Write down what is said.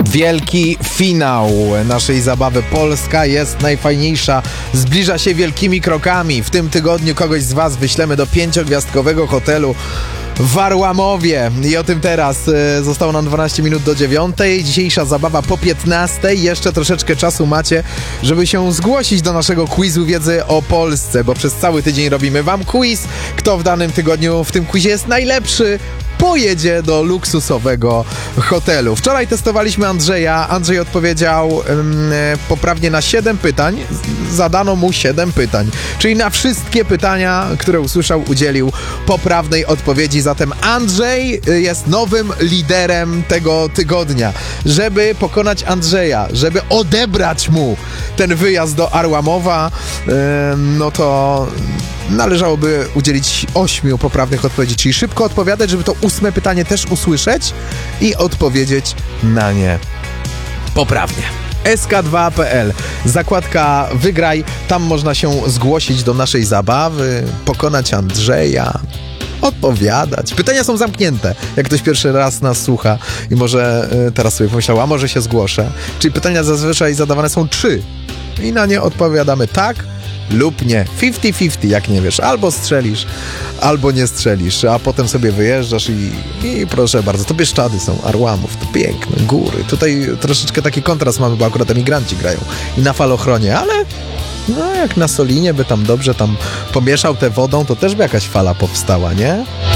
Wielki finał naszej zabawy. Polska jest najfajniejsza, zbliża się wielkimi krokami. W tym tygodniu kogoś z Was wyślemy do 5-gwiazdkowego hotelu w Arłamowie. I o tym teraz. Zostało nam 12 minut do 9. Dzisiejsza zabawa po 15. Jeszcze troszeczkę czasu macie, żeby się zgłosić do naszego quizu wiedzy o Polsce, bo przez cały tydzień robimy Wam quiz. Kto w danym tygodniu w tym quizie jest najlepszy, pojedzie do luksusowego hotelu. Wczoraj testowaliśmy Andrzeja. Andrzej odpowiedział poprawnie na 7 pytań. Zadano mu 7 pytań. Czyli na wszystkie pytania, które usłyszał, udzielił poprawnej odpowiedzi. Zatem Andrzej jest nowym liderem tego tygodnia. Żeby pokonać Andrzeja, żeby odebrać mu ten wyjazd do Arłamowa, no to należałoby udzielić 8 poprawnych odpowiedzi, czyli szybko odpowiadać, żeby to 8 pytanie też usłyszeć i odpowiedzieć na nie poprawnie. sk2.pl, zakładka Wygraj, tam można się zgłosić do naszej zabawy, pokonać Andrzeja, odpowiadać. Pytania są zamknięte. Jak ktoś pierwszy raz nas słucha i może teraz sobie pomyślał, a może się zgłoszę. Czyli pytania zazwyczaj zadawane są 3 i na nie odpowiadamy tak lub nie. 50-50, jak nie wiesz. Albo strzelisz, albo nie strzelisz, a potem sobie wyjeżdżasz i proszę bardzo, to Bieszczady są, Arłamów, to piękne, góry. Tutaj troszeczkę taki kontrast mamy, bo akurat emigranci grają i na falochronie, ale no jak na Solinie by tam dobrze tam pomieszał tę wodą, to też by jakaś fala powstała, nie?